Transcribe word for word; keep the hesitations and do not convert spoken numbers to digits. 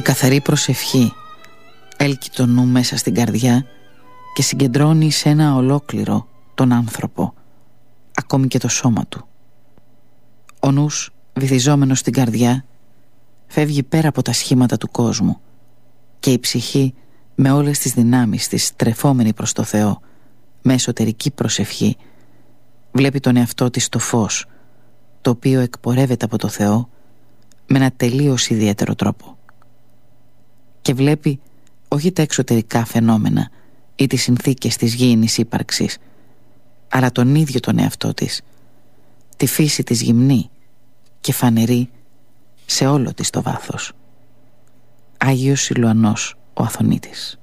Η καθαρή προσευχή έλκει το νου μέσα στην καρδιά και συγκεντρώνει σε ένα ολόκληρο τον άνθρωπο, ακόμη και το σώμα του. Ο νους, βυθιζόμενος στην καρδιά, φεύγει πέρα από τα σχήματα του κόσμου και η ψυχή με όλες τις δυνάμεις της, στρεφόμενη προς το Θεό, με εσωτερική προσευχή, βλέπει τον εαυτό της στο φως, το οποίο εκπορεύεται από το Θεό με ένα τελείως ιδιαίτερο τρόπο. Και βλέπει όχι τα εξωτερικά φαινόμενα ή τις συνθήκες της γήινης ύπαρξης, αλλά τον ίδιο τον εαυτό της, τη φύση της γυμνή και φανερή σε όλο της το βάθος. Άγιος Σιλουανός ο Αθωνίτης.